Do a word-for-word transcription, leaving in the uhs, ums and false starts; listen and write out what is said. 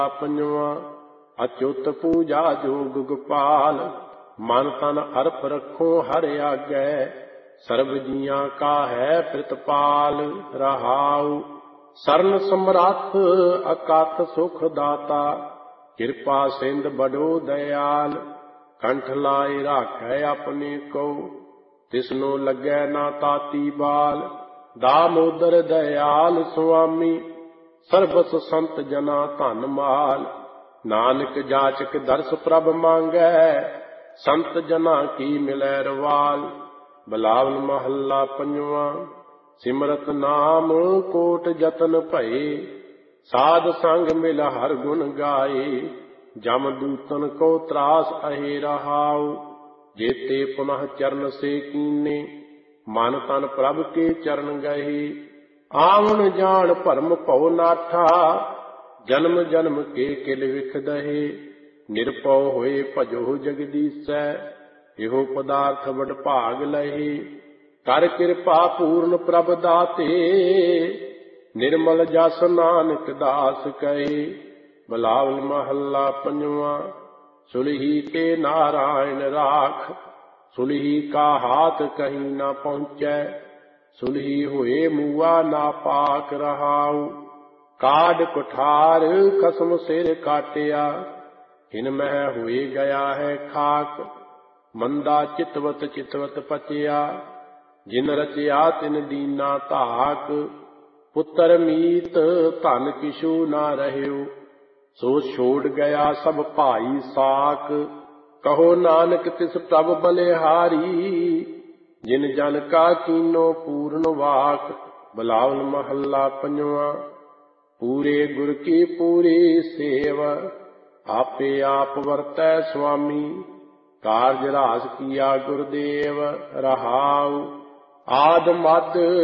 ਪੰਜਵਾਂ ਅਚੁੱਤ ਪੂਜਾ ਜੋਗ ਗੋਪਾਲ। ਮਨ ਤਨ ਅਰਪ ਰੱਖੋ ਹਰਿ ਆਗੈ, ਸਰਬ ਜੀਆਂ ਕਾ ਹੈ ਪ੍ਰਿਤਪਾਲ। ਰਹਾਉ ਸਰਨ ਸਮਰੱਥ ਅਕਥ ਸੁਖ ਦਾਤਾ, ਕਿਰਪਾ ਸਿੰਧ ਬੜੋ ਦਇਆਲ। ਕੰਠ ਲਾਇ ਰਾਖੈ ਆਪਣੇ ਕੋ, ਤਿਸਨੋ ਲੱਗੈ ਨਾ ਤਾਤੀ ਬਾਲ। ਦਾਮੋਦਰ ਦਇਆਲ ਸੁਆਮੀ, ਸਰਬਸ ਸੰਤ ਜਨਾ ਧਨ ਮਾਲ। ਨਾਨਕ ਜਾਚਕ ਦਰਸ ਪ੍ਰਭ ਮੰਗੈ, ਸੰਤ ਜਨਾ ਕੀ ਮਿਲੈ ਰਵਾਲ। ਬਿਲਾਵਲ ਮਹੱਲਾ ਪੰਜਵਾਂ। ਸਿਮਰਤ ਨਾਮ ਕੋਟ ਜਤਨ ਭਏ, ਸਾਧ ਸੰਗ ਮਿਲ ਹਰ ਗੁਣ ਗਾਏ। ਜਮ ਦੂਤਨ ਕੋ ਤਰਾਸ ਅਹੇ ਰਹਾਉ, ਜੇਤੇ ਪੁਨః ਚਰਨ ਸੇ ਕੀਨੇ। ਮਨ ਤਨ ਪ੍ਰਭ ਕੇ ਚਰਨ ਗਏ, ਆਵਣ ਜਾਣ ਭਰਮ ਭਉ ਨਾਠਾ। ਜਨਮ ਜਨਮ ਕੇ ਕਿਲ ਵਿਖ ਦਹੇ, ਨਿਰਭਉ ਹੋਏ ਭਜੋ ਜਗਦੀਸੈ। ਇਹੋ ਪਦਾਰਥ ਵਡ ਭਾਗ ਲਹੇ, ਕਰ ਕਿਰਪਾ ਪੂਰਨ ਪ੍ਰਭ ਦਾਤੇ। ਨਿਰਮਲ ਜਸ ਨਾਨਕ ਦਾਸ ਕਹੇ। ਬਿਲਾਵਲ ਮਹੱਲਾ ਪੰਜਵਾਂ। ਸੁਲਹੀ ਤੇ ਨਾਰਾਇਣ ਰਾਖ, ਸੁਲਹੀ ਕਾ ਹਾਥ ਕਹੀਂ ਨਾ ਪਹੁੰਚੈ। ਸੁਲਹੀ ਹੋਏ ਮੂਆ ਨਾ ਪਾਕ ਰਹਾਉ, ਕਾਢ ਕੁਠਾਰ ਖਸਮ ਸਿਰ ਕਾਟਿਆ। ਹਿਨ ਮਹਿ ਹੋਏ ਗਿਆ ਹੈ ਖਾਕ, ਮੰਦਾ ਚਿਤਵਤ ਚਿਤਵਤ ਪਚਿਆ। ਜਿਨ ਰਚਿਆ ਤਿਨ ਦੀਨਾ ਧਾਕ, ਪੁੱਤਰ ਮੀਤ ਧਨ ਕਿਛੂ ਨਾ ਰਹਿਓ। ਸੋ ਛੋੜ ਗਿਆ ਸਭ ਭਾਈ ਸਾਕ, ਕਹੋ ਨਾਨਕ ਤਿਸ ਪ੍ਰਭ ਬਲਿਹਾਰੀ। ਜਿਨ ਜਨ ਕਾ ਕੀਨੋ ਪੂਰਨ ਵਾਕ। ਬਿਲਾਵਲ ਮਹੱਲਾ ਪੰਜਵਾਂ। ਪੂਰੇ ਗੁਰ ਕੀ ਪੂਰੀ ਸੇਵ, ਆਪੇ ਆਪ ਵਰਤੈ ਸੁਆਮੀ। ਕਾਰਜ ਰਾਸ ਕੀਆ ਗੁਰਦੇਵ, ਰਹਾਉ ਆਦ ਮਦ